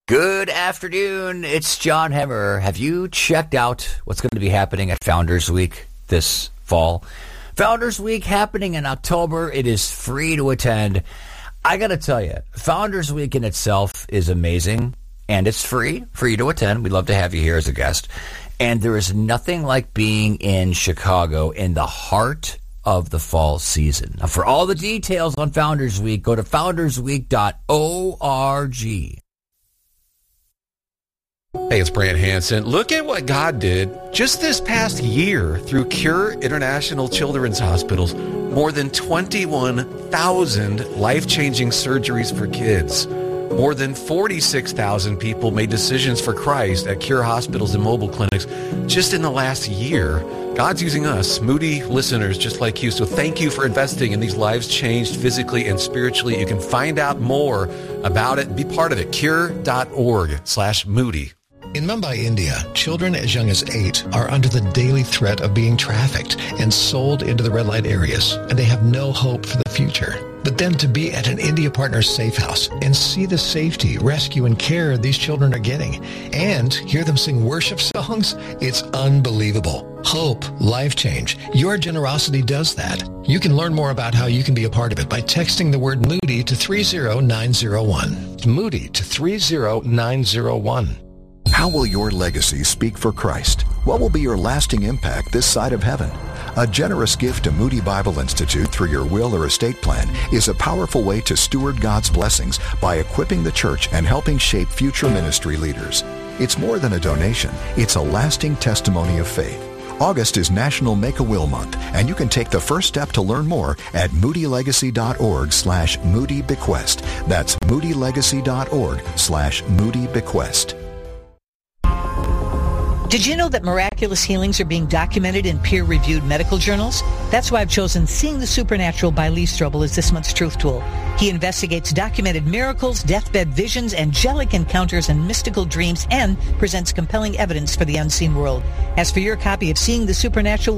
Good afternoon. It's John Hemmer. Have you checked out what's going to be happening at Founders Week this fall? Founders Week happening in October. It is free to attend. I got to tell you, Founders Week in itself is amazing, and it's free to attend. We'd love to have you here as a guest. And there is nothing like being in Chicago in the heart of the fall season. Now, for all the details on Founders Week, go to foundersweek.org. Hey, it's Brant Hansen. Look at what God did just this past year through Cure International Children's Hospitals. More than 21,000 life-changing surgeries for kids. More than 46,000 people made decisions for Christ at Cure hospitals and mobile clinics just in the last year. God's using us, Moody listeners just like you. So thank you for investing in these lives changed physically and spiritually. You can find out more about it and be part of it. Cure.org/Moody. In Mumbai, India, children as young as 8 are under the daily threat of being trafficked and sold into the red light areas, and they have no hope for the future. But then to be at an India Partners safe house and see the safety, rescue, and care these children are getting, and hear them sing worship songs, it's unbelievable. Hope, life change. Your generosity does that. You can learn more about how you can be a part of it by texting the word Moody to 30901. Moody to 30901. How will your legacy speak for Christ? What will be your lasting impact this side of heaven? A generous gift to Moody Bible Institute through your will or estate plan is a powerful way to steward God's blessings by equipping the church and helping shape future ministry leaders. It's more than a donation. It's a lasting testimony of faith. August is National Make-A-Will Month, and you can take the first step to learn more at moodylegacy.org/moodybequest. That's moodylegacy.org/moodybequest. Did you know that miraculous healings are being documented in peer-reviewed medical journals? That's why I've chosen Seeing the Supernatural by Lee Strobel as this month's Truth Tool. He investigates documented miracles, deathbed visions, angelic encounters, and mystical dreams, and presents compelling evidence for the unseen world. As for your copy of Seeing the Supernatural